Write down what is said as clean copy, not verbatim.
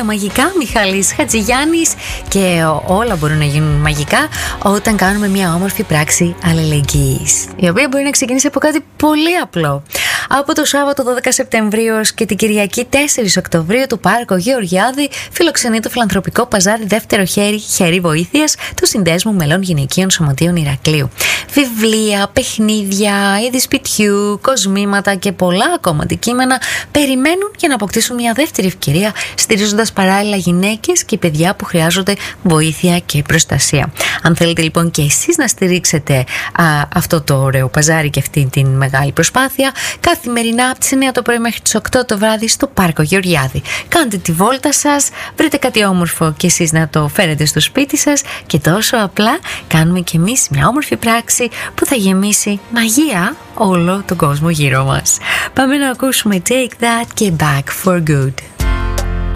όλα μαγικά. Μιχάλης Χατζηγιάννης. Και όλα μπορούν να γίνουν μαγικά όταν κάνουμε μια όμορφη πράξη αλληλεγγύης, η οποία μπορεί να ξεκινήσει από κάτι πολύ απλό. Από το Σάββατο 12 Σεπτεμβρίου και την Κυριακή 4 Οκτωβρίου, του Πάρκο Γεωργιάδη φιλοξενεί το φιλανθρωπικό παζάρι δεύτερο χέρι βοήθειας του Συνδέσμου Μελών Γυναικείων Σωματείων Ηρακλείου. Βιβλία, παιχνίδια, είδη σπιτιού, κοσμήματα και πολλά ακόμα αντικείμενα περιμένουν για να αποκτήσουν μια δεύτερη ευκαιρία, στηρίζοντας παράλληλα γυναίκες και παιδιά που χρειάζονται βοήθεια και προστασία. Αν θέλετε λοιπόν και εσείς να στηρίξετε αυτό το ωραίο παζάρι και αυτή την μεγάλη προσπάθεια, καθημερινά από τις 9 το πρωί μέχρι τις 8 το βράδυ στο Πάρκο Γεωργιάδη. Κάντε τη βόλτα σας, βρείτε κάτι όμορφο και εσείς να το φέρετε στο σπίτι σας και τόσο απλά κάνουμε κι εμείς μια όμορφη πράξη που θα γεμίσει μαγεία όλο τον κόσμο γύρω μας. Πάμε να ακούσουμε Take That και Back for Good.